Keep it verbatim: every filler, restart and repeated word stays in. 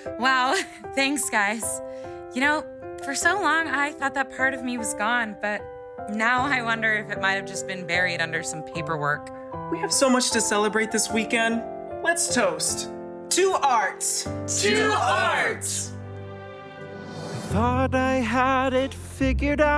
Wow, thanks, guys. You know, for so long, I thought that part of me was gone, but now I wonder if it might have just been buried under some paperwork. We have so much to celebrate this weekend. Let's toast. To arts. To arts. Thought I had it figured out.